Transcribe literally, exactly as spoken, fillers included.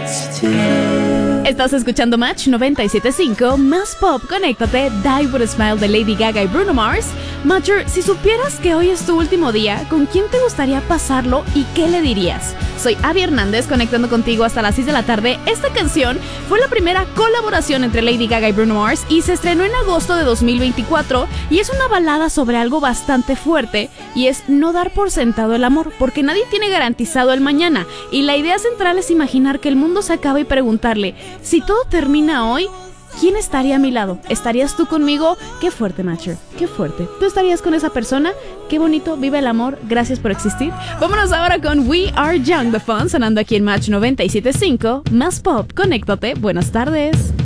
Estás escuchando Match noventa y siete punto cinco, más pop, conéctate, Die With A Smile de Lady Gaga y Bruno Mars. Matcher, si supieras que hoy es tu último día, ¿con quién te gustaría pasarlo y qué le dirías? Soy Abby Hernández, conectando contigo hasta las seis de la tarde. Esta canción fue la primera colaboración entre Lady Gaga y Bruno Mars y se estrenó en agosto de dos mil veinticuatro y es una balada sobre algo bastante fuerte y es no dar por sentado el amor, porque nadie tiene garantizado el mañana y la idea central es imaginar que el mundo se acaba y preguntarle, si todo termina hoy, ¿quién estaría a mi lado? ¿Estarías tú conmigo? Qué fuerte, Matcher, qué fuerte. ¿Tú estarías con esa persona? Qué bonito, vive el amor, gracias por existir. Vámonos ahora con We Are Young, The Fun, sonando aquí en Match noventa y siete punto cinco, más pop, conéctate, buenas tardes.